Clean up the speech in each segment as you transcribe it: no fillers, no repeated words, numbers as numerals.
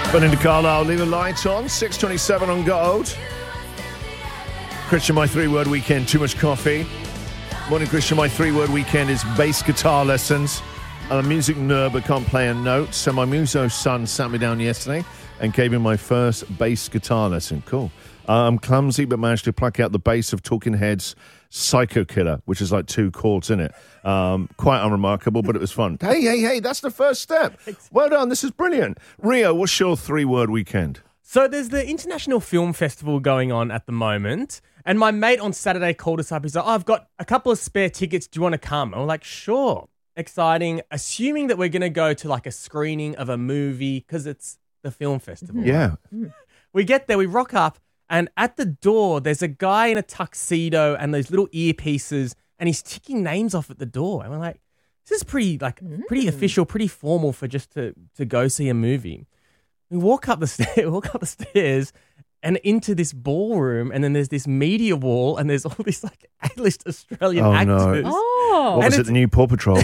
Belinda Carlisle, leave the lights on. 6:27 on Gold. Christian, my three-word weekend, too much coffee. Morning, Christian, my three-word weekend is bass guitar lessons. I'm a music nerd but can't play a note, so my muso son sat me down yesterday and gave me my first bass guitar lesson. Cool. I'm clumsy but managed to pluck out the bass of Talking Heads' Psycho Killer, which is like 2 chords in it. Quite unremarkable, but it was fun. Hey, that's the first step. Well done, this is brilliant. Rio, what's your three-word weekend? So there's the International Film Festival going on at the moment, and my mate on Saturday called us up. He's like, I've got a couple of spare tickets. Do you want to come? And we're like, sure. Exciting. Assuming that we're going to go to like a screening of a movie because it's the film festival. Yeah. We get there, we rock up, and at the door, there's a guy in a tuxedo and those little earpieces, and he's ticking names off at the door. And we're like, this is pretty official, pretty formal for just to go see a movie. We walk up the stairs and into this ballroom, and then there's this media wall, and there's all these like A-list Australian actors. No. What was it, the new Paw Patrol?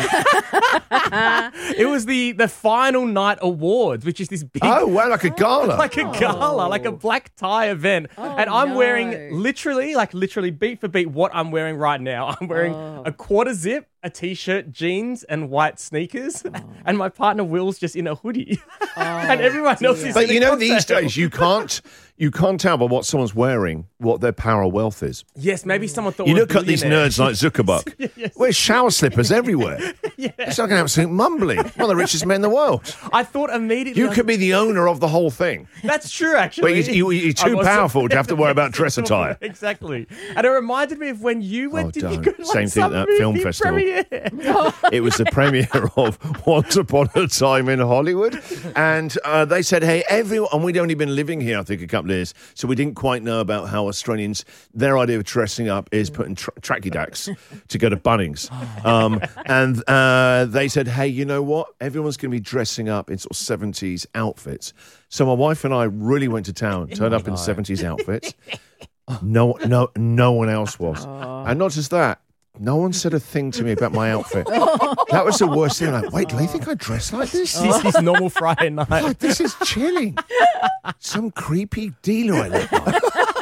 It was the final night awards, which is this big... Oh, wow, like a gala. Like a gala, like a black tie event. And I'm wearing literally beat for beat what I'm wearing right now. I'm wearing a quarter zip, a t-shirt, jeans, and white sneakers. And my partner Will's just in a hoodie. And everyone else is But in you know, a these cocktail. days, you can't tell by what someone's wearing what their power or wealth is. Yes, maybe someone thought You we were look at these billionaires. nerds like Zuckerberg. Yes. Wear shower slippers everywhere. It's like an absolute mumbling. One of the richest men in the world. I thought immediately... You could be the owner of the whole thing. That's true, actually. But you're too powerful to have to worry about dress attire. Exactly. And it reminded me of when you went... Did you go to Same thing at that some film movie festival. premiere? It was the premiere of Once Upon a Time in Hollywood. And they said, hey, everyone... And we'd only been living here, I think, a couple of years. So we didn't quite know about how Australians... Their idea of dressing up is putting tracky dacks to go to Bunnings. And they said, hey, you know what? Everyone's going to be dressing up in sort of 70s outfits. So my wife and I really went to town, turned up in 70s outfits. No one else was. And not just that, no one said a thing to me about my outfit. That was the worst thing. Like, wait, do they think I dress like this? This is normal Friday night. God, this is chilling. Some creepy dealer I look like.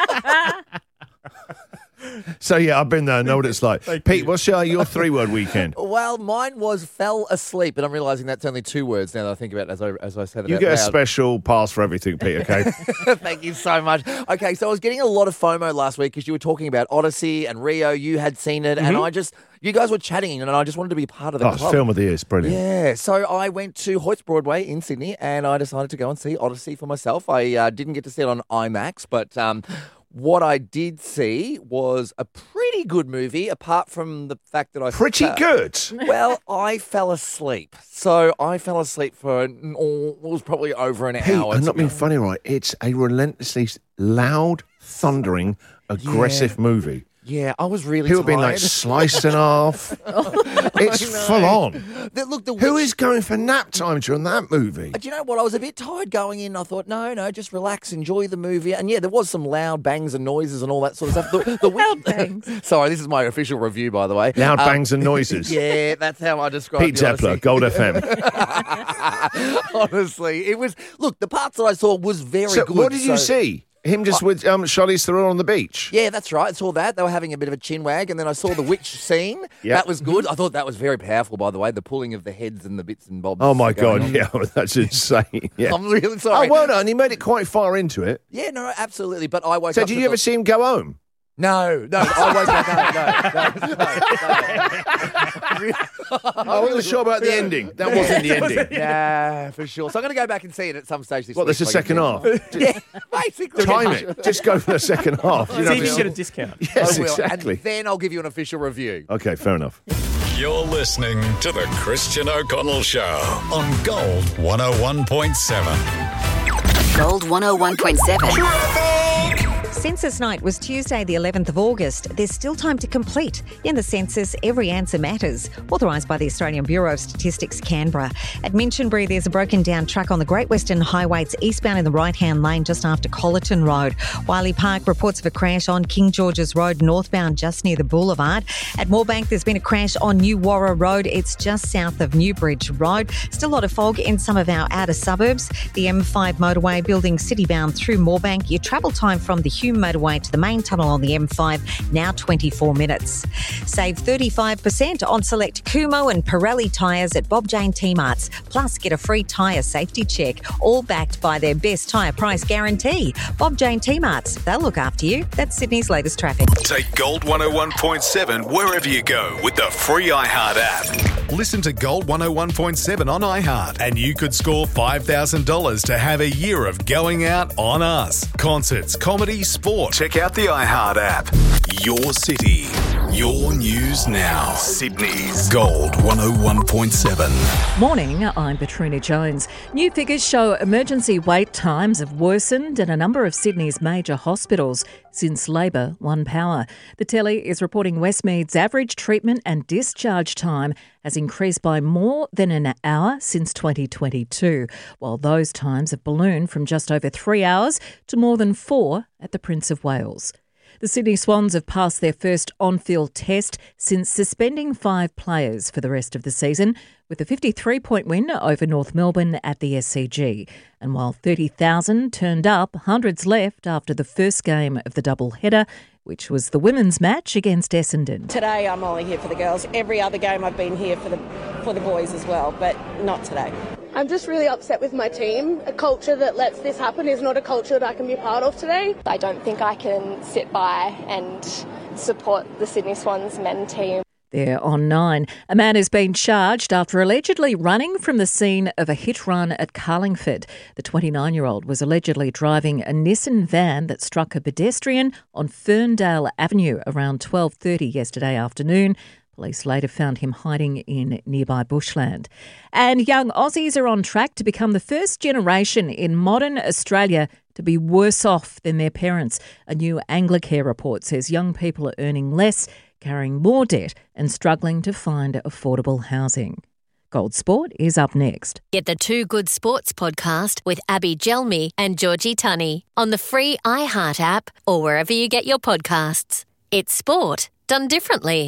So, yeah, I've been there. I know what it's like. Pete, what's your three-word weekend? Well, mine was fell asleep, and I'm realising that's only 2 words now that I think about it as I said it You out get a loud. special pass for everything, Pete, okay? Thank you so much. Okay, so I was getting a lot of FOMO last week because you were talking about Odyssey and Rio. You had seen it, and you guys were chatting, and I just wanted to be part of the Oh, it's club. film of the year. It's brilliant. Yeah, so I went to Hoyts Broadway in Sydney, and I decided to go and see Odyssey for myself. I didn't get to see it on IMAX, but what I did see was a pretty good movie, apart from the fact that I... Pretty good. Well, I fell asleep. So I fell asleep for, it was probably over an Pete, hour. I'm not being funny, right? It's a relentlessly loud, thundering, aggressive movie. Yeah, I was really People tired. being like sliced in half. It's full on. Who is going for nap time during that movie? Do you know what? I was a bit tired going in. I thought, no, just relax, enjoy the movie. And yeah, there was some loud bangs and noises and all that sort of stuff. Loud bangs. Sorry, this is my official review, by the way. Loud bangs and noises. Yeah, that's how I describe Pete the Zepler, Odyssey. Gold FM. Honestly, it was... Look, the parts that I saw was very So good. what did you see? Him just with Charlize Theron on the beach? Yeah, that's right. I saw that. They were having a bit of a chin wag, and then I saw the witch scene. Yep. That was good. I thought that was very powerful, by the way, the pulling of the heads and the bits and bobs. Oh, my going God. on. Yeah, that's insane. Yeah. I'm really sorry. Oh, well done. He made it quite far into it. Yeah, no, absolutely. But I woke So up... did you ever see him go home? No, I woke up... I wasn't sure about the ending. That wasn't the ending. Yeah, for sure. So I'm going to go back and see it at some stage this What, week. there's a second half? Yeah, basically. Time it. Just go for the second half. You See know, if you get a discount. yes, I will, exactly. And then I'll give you an official review. Okay, fair enough. You're listening to The Christian O'Connell Show on Gold 101.7. Gold 101.7. Census night was Tuesday, the 11th of August. There's still time to complete. In the census, every answer matters. Authorised by the Australian Bureau of Statistics, Canberra. At Minchinbury, there's a broken down truck on the Great Western Highway. It's eastbound in the right-hand lane just after Collerton Road. Wiley Park reports of a crash on King George's Road, northbound just near the boulevard. At Moorebank, there's been a crash on New Warra Road. It's just south of Newbridge Road. Still a lot of fog in some of our outer suburbs. The M5 motorway building citybound through Moorebank. Your travel time from the Hume motorway to the main tunnel on the M5, now 24 minutes. Save 35% on select Kumho and Pirelli tyres at Bob Jane T-Marts. Plus, get a free tyre safety check, all backed by their best tyre price guarantee. Bob Jane T-Marts, they'll look after you. That's Sydney's latest traffic. Take Gold 101.7 wherever you go with the free iHeart app. Listen to Gold 101.7 on iHeart and you could score $5,000 to have a year of going out on us. Concerts, comedy, sport. Check out the iHeart app. Your city, your news now. Sydney's Gold 101.7. Morning, I'm Petrina Jones. New figures show emergency wait times have worsened in a number of Sydney's major hospitals since Labor won power. The Telly is reporting Westmead's average treatment and discharge time has increased by more than an hour since 2022, while those times have ballooned from just over 3 hours to more than 4 at the Prince of Wales. The Sydney Swans have passed their first on-field test since suspending 5 players for the rest of the season, with a 53-point win over North Melbourne at the SCG. And while 30,000 turned up, hundreds left after the first game of the double-header, which was the women's match against Essendon. Today I'm only here for the girls. Every other game I've been here for the boys as well, but not today. I'm just really upset with my team. A culture that lets this happen is not a culture that I can be part of today. I don't think I can sit by and support the Sydney Swans men team. They're on 9. A man has been charged after allegedly running from the scene of a hit run at Carlingford. The 29-year-old was allegedly driving a Nissan van that struck a pedestrian on Ferndale Avenue around 12:30 yesterday afternoon. Police later found him hiding in nearby bushland. And young Aussies are on track to become the first generation in modern Australia to be worse off than their parents. A new Anglicare report says young people are earning less, carrying more debt and struggling to find affordable housing. Gold Sport is up next. Get the Two Good Sports podcast with Abby Gelmi and Georgie Tunney on the free iHeart app or wherever you get your podcasts. It's sport done differently.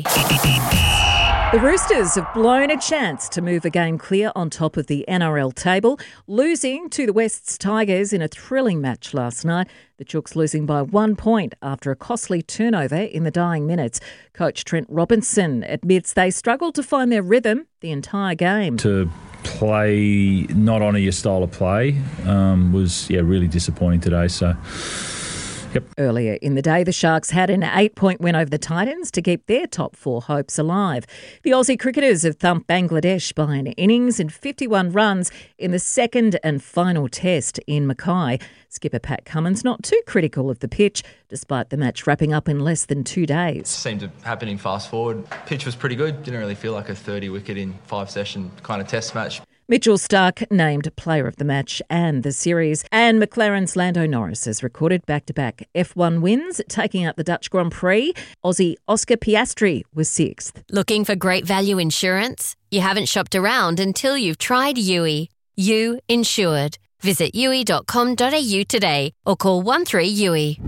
The Roosters have blown a chance to move a game clear on top of the NRL table, losing to the West's Tigers in a thrilling match last night. The Chooks losing by 1 point after a costly turnover in the dying minutes. Coach Trent Robinson admits they struggled to find their rhythm the entire game. To play, not honour your style of play, was really disappointing today. So. Yep. Earlier in the day, the Sharks had an 8-point win over the Titans to keep their top 4 hopes alive. The Aussie cricketers have thumped Bangladesh by an innings and 51 runs in the second and final test in Mackay. Skipper Pat Cummins not too critical of the pitch, despite the match wrapping up in less than 2 days. Seemed to happen in fast forward. Pitch was pretty good. Didn't really feel like a 30-wicket in 5-session kind of test match. Mitchell Starc named player of the match and the series. And McLaren's Lando Norris has recorded back-to-back F1 wins, taking out the Dutch Grand Prix. Aussie Oscar Piastri was 6th. Looking for great value insurance? You haven't shopped around until you've tried Yui. You Insured. Visit yui.com.au today or call 13-YUI.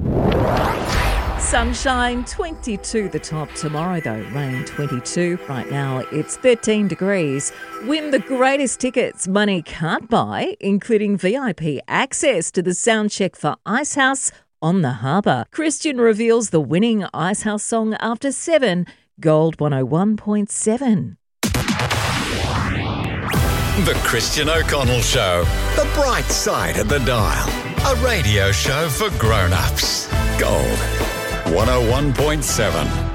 Sunshine, 22 the top tomorrow though, rain 22. Right now it's 13 degrees. Win the greatest tickets money can't buy, including VIP access to the soundcheck for Icehouse on the Harbour. Christian reveals the winning Icehouse song after 7, Gold 101.7. The Christian O'Connell Show. The bright side of the dial. A radio show for grown-ups. Gold 101.7.